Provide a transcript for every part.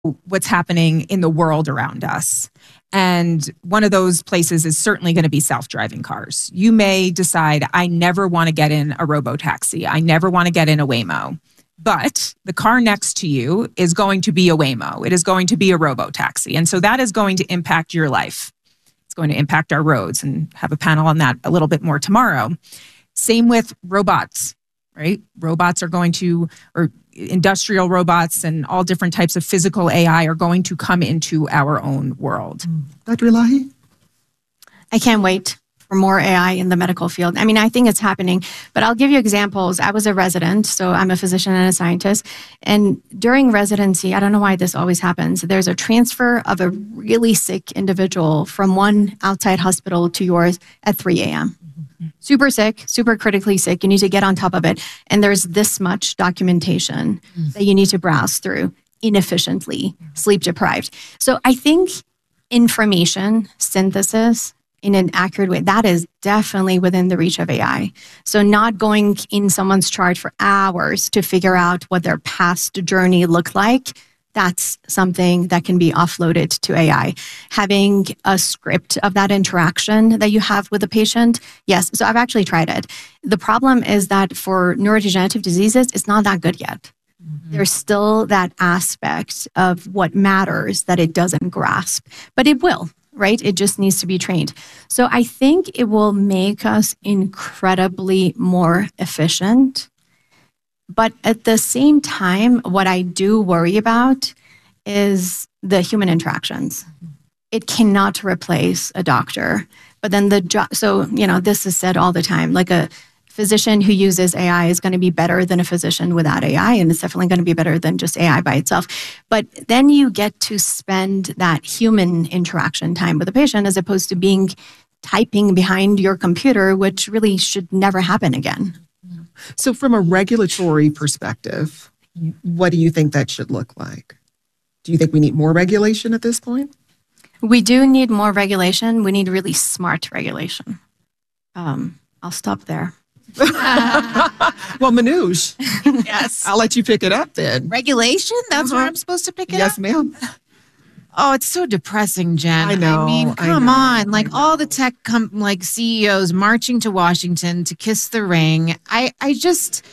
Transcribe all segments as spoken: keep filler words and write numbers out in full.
what's happening in the world around us. And one of those places is certainly going to be self-driving cars. You may decide, I never want to get in a robo-taxi. I never want to get in a Waymo. But the car next to you is going to be a Waymo. It is going to be a robo-taxi. And so that is going to impact your life. It's going to impact our roads, and have a panel on that a little bit more tomorrow. Same with robots, right? Robots are going to, or industrial robots and all different types of physical A I are going to come into our own world. Doctor Elahi? I can't wait for more A I in the medical field. I mean, I think it's happening, but I'll give you examples. I was a resident, so I'm a physician and a scientist. And during residency, I don't know why this always happens. There's a transfer of a really sick individual from one outside hospital to yours at three a.m. Super sick, super critically sick. You need to get on top of it. And there's this much documentation mm. that you need to browse through inefficiently, sleep deprived. So I think information synthesis in an accurate way, that is definitely within the reach of A I. So not going in someone's chart for hours to figure out what their past journey looked like, that's something that can be offloaded to A I. Having a script of that interaction that you have with a patient, yes. So I've actually tried it. The problem is that for neurodegenerative diseases, it's not that good yet. Mm-hmm. There's still that aspect of what matters that it doesn't grasp, but it will, right? It just needs to be trained. So I think it will make us incredibly more efficient. But at the same time, what I do worry about is the human interactions. It cannot replace a doctor. But then the job, so, you know, this is said all the time, like a physician who uses A I is going to be better than a physician without A I, and it's definitely going to be better than just A I by itself. But then you get to spend that human interaction time with the patient as opposed to being typing behind your computer, which really should never happen again. So from a regulatory perspective, what do you think that should look like? Do you think we need more regulation at this point? We do need more regulation. We need really smart regulation. Um, I'll stop there. Well, Manoush, yes, I'll let you pick it up then. Regulation? That's uh-huh. where I'm supposed to pick it yes, up? Yes, ma'am. Oh, it's so depressing, Jen. I know. I mean, come I know, on. Like all the tech com- like C E Os marching to Washington to kiss the ring. I, I just.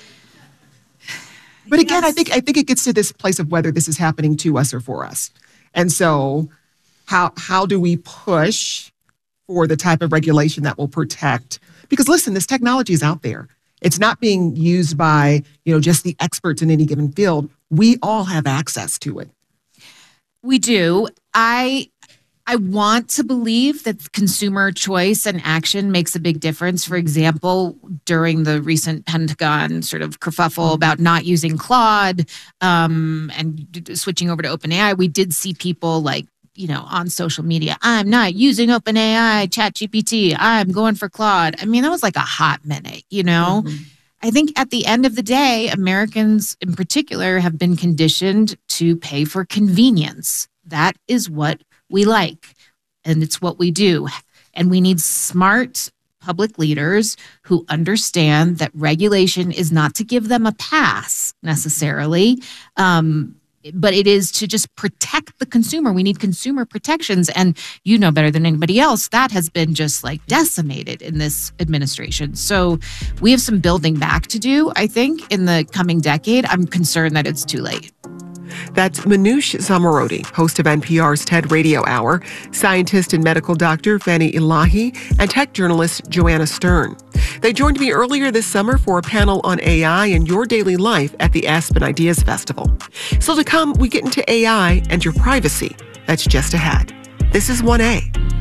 But again, yes. I think I think it gets to this place of whether this is happening to us or for us. And so how how do we push for the type of regulation that will protect? Because listen, this technology is out there. It's not being used by, you know, just the experts in any given field. We all have access to it. We do. I I want to believe that consumer choice and action makes a big difference. For example, during the recent Pentagon sort of kerfuffle about not using Claude um, and switching over to OpenAI, we did see people like, you know, on social media, I'm not using OpenAI, ChatGPT, I'm going for Claude. I mean, that was like a hot minute, you know? Mm-hmm. I think at the end of the day, Americans in particular have been conditioned to pay for convenience. That is what we like, and it's what we do. And we need smart public leaders who understand that regulation is not to give them a pass necessarily, um, but it is to just protect the consumer. We need consumer protections. And you know better than anybody else, that has been just like decimated in this administration. So we have some building back to do, I think, in the coming decade. I'm concerned that it's too late. That's Manoush Zomorodi, host of N P R's TED Radio Hour, scientist and medical doctor Fanny Elahi, and tech journalist Joanna Stern. They joined me earlier this summer for a panel on A I and your daily life at the Aspen Ideas Festival. So to come, we get into A I and your privacy. That's just ahead. This is one A.